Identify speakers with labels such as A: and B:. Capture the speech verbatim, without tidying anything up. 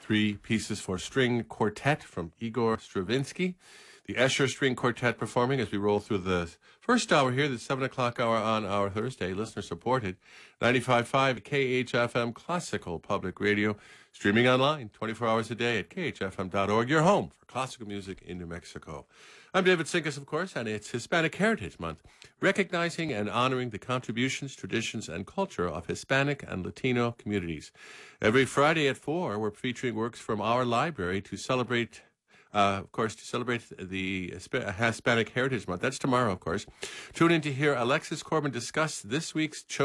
A: Three pieces for string quartet from Igor Stravinsky. The Escher String Quartet performing as we roll through the first hour here, the seven o'clock hour on our Thursday, listener-supported, ninety-five point five K H F M Classical Public Radio, streaming online twenty-four hours a day at K H F M dot org, your home for classical music in New Mexico. I'm David Sinkus, of course, and it's Hispanic Heritage Month, recognizing and honoring the contributions, traditions, and culture of Hispanic and Latino communities. Every Friday at four, we're featuring works from our library to celebrate Uh, of course, to celebrate the Hispanic Heritage Month. That's tomorrow, of course. Tune in to hear Alexis Corbin discuss this week's